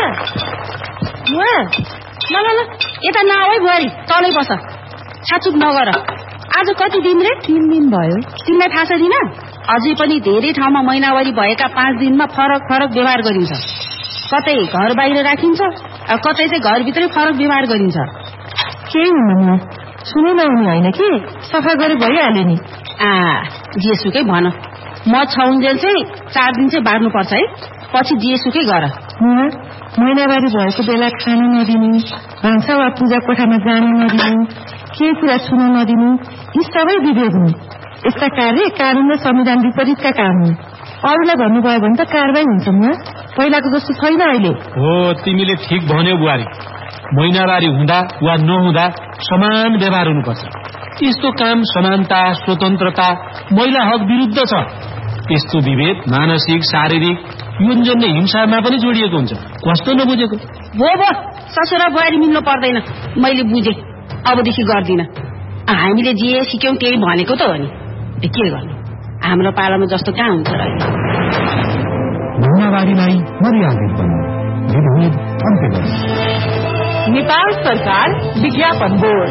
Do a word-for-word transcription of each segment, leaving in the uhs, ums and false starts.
ल ल यता नआऊ है बुहारी, तलै बस, छाचुक नगर। आज कति दिन रे? तीन दिन भयो। तिमीलाई थाहा छ दिन? अझै पनि धेरै ठाउँमा महिनावारी भएका पाँच दिनमा फरक फरक व्यवहार गरिन्छ। कतै घर बाहिर राखिन्छ, कतै चाहिँ घरभित्रै फरक व्यवहार गरिन्छ। केही हुन्न, सुनै नहुने होइन कि, सफा गरे भइहाल्यो नि। आ जेसुकै भन, म छौन्जेल चाहिँ चार दिन चाहिँ बार्नु पर्छ है, पछि जेसुकै गर। महिनावारी भएको बेला खान नदिनु, भान्सा वा पूजा कोठामा जान नदिनु, केही कुरा छुन नदिनु, यी सबै विवेक हुन्। यस्ता कार्य कानून र संविधान विपरीतका काम हुन्। अरूलाई भन्नुभयो भने त कारवाही हुन्छ नि, पहिलाको जस्तो छैन अहिले। हो, तिमीले ठिक भन्यौ बुहारी। महिनावारी हुँदा वा नहुँदा समान व्यवहार हुनुपर्छ। यस्तो काम समानता, स्वतन्त्रता, महिला हक विरुद्ध छ। यस्तो विभेद मानसिक, शारीरिक, यौनजन्य हिंसामा पनि जोडिएको हुन्छ। कस्तो नबुझेको? हो भो, ससुरा बुहारी मिल्नु पर्दैन। मैले बुझे, अबदेखि गर्दिन। हामीले जे सिक्यौं त्यही भनेको त हो नि, के गर्नु, हाम्रो पालामा जस्तो कहाँ हुन्छ र। महिनावारीलाई मर्यादित बनाऊ, विभेद अन्त्य गर्नु। नेपाल सरकार विज्ञापन बोर्ड।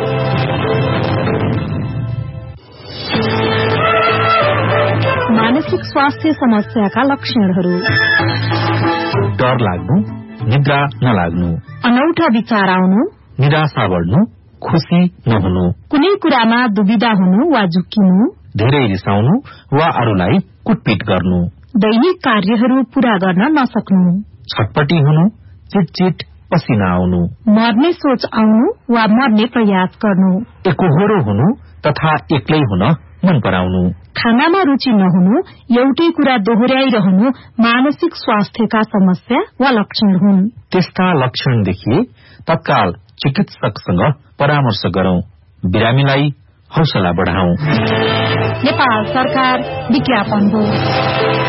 मानसिक स्वास्थ्य समस्याका लक्षणहरू: डर लाग्नु, निद्रा नलाग्नु, अनौठा विचार आउनु, निराशा बढ्नु, खुशी नहुनु, कुनै कुरामा दुविधा हुनु वा झुक्किनु, धेरै रिसाउनु वा अरूलाई कुटपिट गर्नु, दैनिक कार्यहरू पूरा गर्न नसक्नु, छटपटी हुनु, चिटचिट पसिना आउनु, मर्ने सोच आउनु वा मर्ने प्रयास गर्नु, एकोहोरो हुनु तथा एक्लै हुन मन पराउनु, खानामा रुचि नहुनु, एउटै कुरा दोहोर्याइरहनु मानसिक स्वास्थ्यका समस्या वा लक्षण हुन्। त्यस्ता लक्षण देखिए तत्काल चिकित्सकसँग परामर्श गरौं, बिरामीलाई हौसला बढाऊ। नेपाल सरकार विज्ञापन बोर्ड।